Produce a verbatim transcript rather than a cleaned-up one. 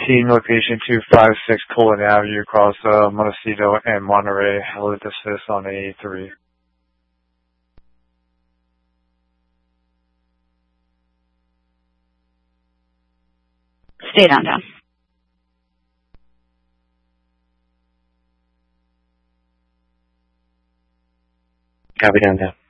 team location two five six Colon Avenue across uh, Montecito and Monterey. I'll assist on A three. Stay downtown. Copy downtown.